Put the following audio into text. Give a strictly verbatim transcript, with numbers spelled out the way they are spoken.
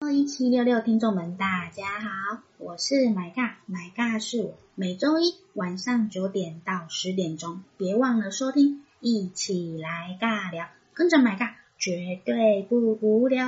Hello， 一七六六听众们，大家好，我是买尬，买尬是我，每周一晚上九点到十点钟，别忘了收听，一起来尬聊，跟着买尬绝对不无聊。